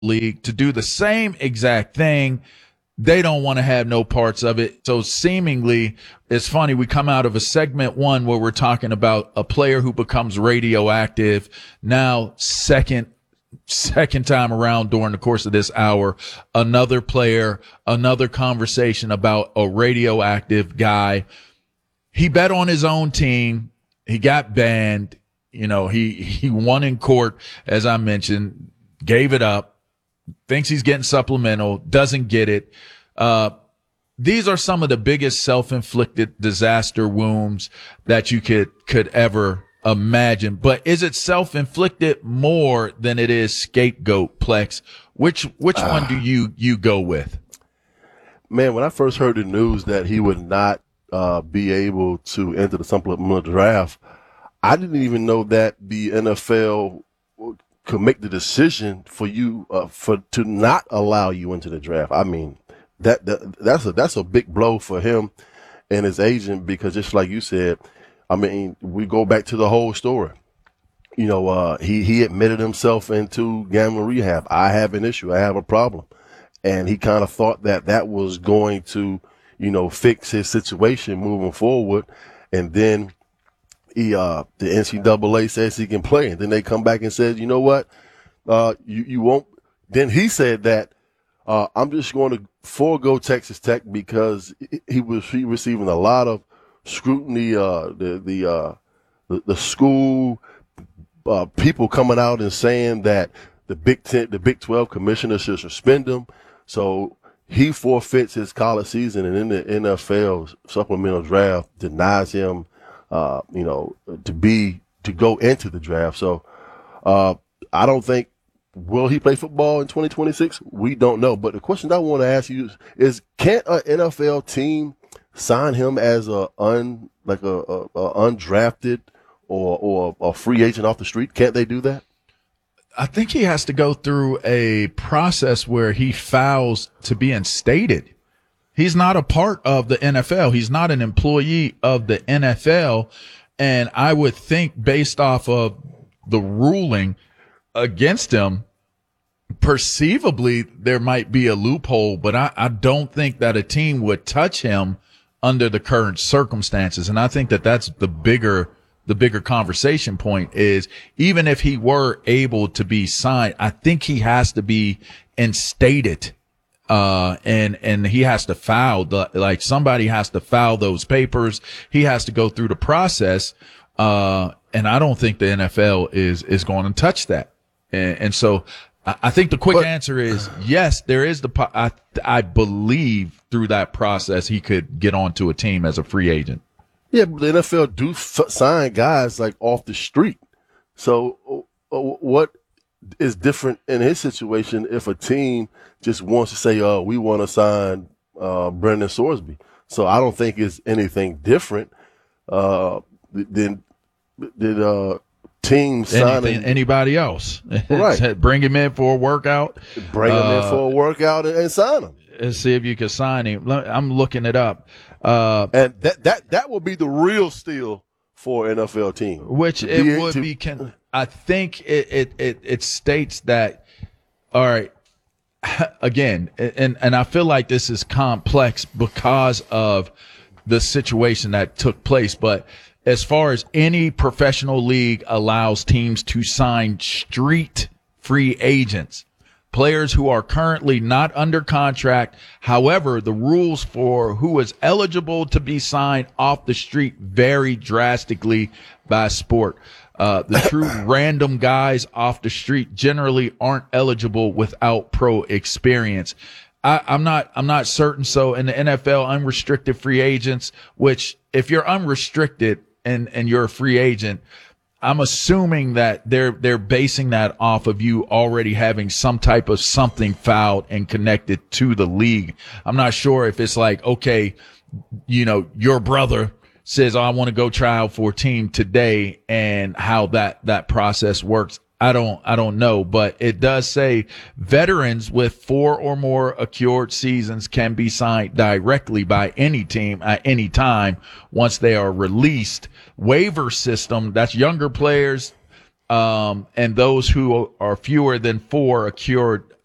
league to do the same exact thing. They don't want to have no parts of it. So seemingly, it's funny, we come out of a segment one where we're talking about a player who becomes radioactive. Now, second time around during the course of this hour, another player, another conversation about a radioactive guy. He bet on his own team. He got banned. You know, he won in court, as I mentioned, gave it up. Thinks he's getting supplemental, doesn't get it. These are some of the biggest self-inflicted disaster wounds that you could ever imagine. But is it self-inflicted more than it is scapegoat, Plex? Which one do you go with? Man, when I first heard the news that he would not be able to enter the supplemental draft, I didn't even know that the NFL could make the decision for you to not allow you into the draft. I mean, that's a big blow for him and his agent, because just like you said, I mean, we go back to the whole story. You know, he admitted himself into gambling rehab. I have an issue. I have a problem. And he kind of thought that was going to, you know, fix his situation moving forward. And then the NCAA says he can play, and then they come back and says, you know what, you won't. Then he said that I'm just going to forego Texas Tech because he was receiving a lot of scrutiny. The school people coming out and saying that the Big 12 commissioner should suspend him, so he forfeits his college season, and in the NFL supplemental draft denies him to go into the draft. So, I don't think, will he play football in 2026? We don't know. But the question I want to ask you is can an NFL team sign him as a undrafted or a free agent off the street? Can't they do that? I think he has to go through a process where he files to be instated. He's not a part of the NFL. He's not an employee of the NFL. And I would think, based off of the ruling against him, perceivably there might be a loophole, but I don't think that a team would touch him under the current circumstances. And I think that that's the bigger conversation point is, even if he were able to be signed, I think he has to be instated. And he has to file somebody has to file those papers. He has to go through the process. And I don't think the NFL is going to touch that. And so I think the quick answer is yes, there is I believe through that process, he could get onto a team as a free agent. Yeah, but the NFL do sign guys like off the street. So what is different in his situation if a team just wants to say, we want to sign Brendan Sorsby? So I don't think it's anything different than teams signing anybody else. Right. Bring him in for a workout. And sign him. And see if you can sign him. I'm looking it up. And that will be the real steal for an NFL team. Which it would be. I think it states that, all right, again, and I feel like this is complex because of the situation that took place, but as far as any professional league allows teams to sign street free agents, players who are currently not under contract. However, the rules for who is eligible to be signed off the street vary drastically by sport. The true random guys off the street generally aren't eligible without pro experience. I'm not certain. So in the NFL, unrestricted free agents, which if you're unrestricted and you're a free agent, I'm assuming that they're basing that off of you already having some type of something filed and connected to the league. I'm not sure if it's like, okay, you know, your brother says, I want to go try out for a team today, and how that process works. I don't know, but it does say veterans with 4 or more accrued seasons can be signed directly by any team at any time once they are released. Waiver system, that's younger players, and those who are fewer than 4 accrued